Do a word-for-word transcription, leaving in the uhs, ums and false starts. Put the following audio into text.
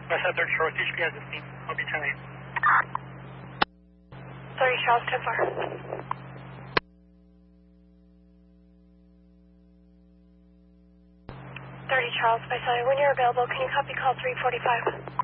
West side thirty Charles, H P has the scene. I'll be ten eight. thirty Charles, ten four. thirty Charles, by cellular, when you're available, can you copy call three forty-five?